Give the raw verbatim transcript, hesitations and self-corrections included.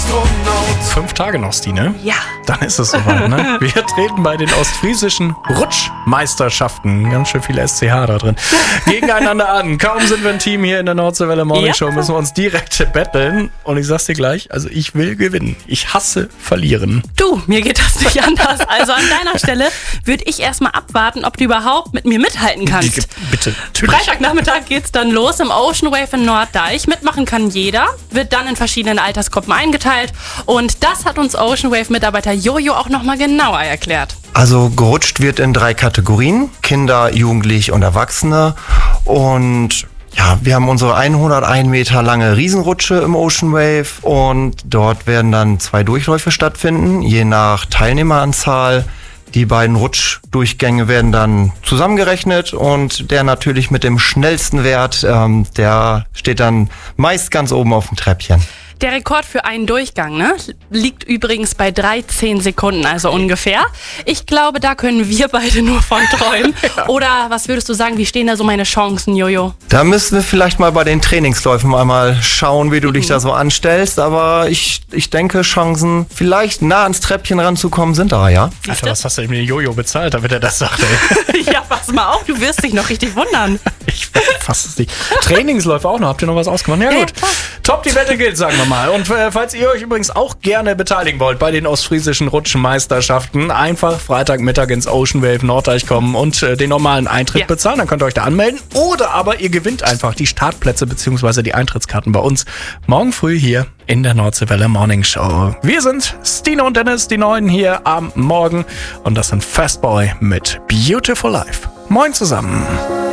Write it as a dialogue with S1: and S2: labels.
S1: Fünf Tage noch, Stine.
S2: Ja.
S1: Dann ist es soweit, ne? Wir treten bei den ostfriesischen Rutschmeisterschaften, ganz schön viel S C H da drin, gegeneinander an. Kaum sind wir ein Team hier in der Nordseewelle Morning Show, müssen wir uns direkt betteln. Und ich sag's dir gleich, also ich will gewinnen. Ich hasse verlieren.
S2: Du, mir geht das nicht anders. Also an deiner Stelle würde ich erstmal abwarten, ob du überhaupt mit mir mithalten kannst.
S1: Bitte, natürlich.
S2: Freitagnachmittag geht's dann los im Ocean Wave in Norddeich. Mitmachen kann jeder, wird dann in verschiedenen Altersgruppen eingeteilt. Und das hat uns Ocean Wave Mitarbeiter Jojo auch nochmal genauer erklärt.
S3: Also gerutscht wird in drei Kategorien: Kinder, Jugendliche und Erwachsene. Und ja, wir haben unsere hunderteins Meter lange Riesenrutsche im Ocean Wave und dort werden dann zwei Durchläufe stattfinden, je nach Teilnehmeranzahl. Die beiden Rutschdurchgänge werden dann zusammengerechnet und der natürlich mit dem schnellsten Wert, ähm, der steht dann meist ganz oben auf dem Treppchen.
S2: Der Rekord für einen Durchgang, ne, liegt übrigens bei dreizehn Sekunden, also ungefähr. Ich glaube, da können wir beide nur von träumen. Ja. Oder was würdest du sagen, wie stehen da so meine Chancen, Jojo?
S3: Da müssen wir vielleicht mal bei den Trainingsläufen einmal schauen, wie du mhm. dich da so anstellst. Aber ich, ich denke, Chancen, vielleicht nah ans Treppchen ranzukommen, sind da, ja.
S1: Alter, was hast du dem Jojo bezahlt, damit er das sagt, ey?
S2: Ja, pass mal auf, du wirst dich noch richtig wundern.
S1: Ich fass es nicht. Trainingsläufe auch noch, habt ihr noch was ausgemacht? Ja gut, ja, top, die Wette gilt, sagen wir mal. Und äh, falls ihr euch übrigens auch gerne beteiligen wollt bei den ostfriesischen Rutschenmeisterschaften, einfach Freitagmittag ins Ocean Wave Norddeich kommen und äh, den normalen Eintritt ja. bezahlen, dann könnt ihr euch da anmelden. Oder aber ihr gewinnt einfach die Startplätze bzw. die Eintrittskarten bei uns morgen früh hier in der Nordseewelle Morning Show. Wir sind Stine und Dennis, die Neuen hier am Morgen, und das sind Fastboy mit Beautiful Life. Moin zusammen.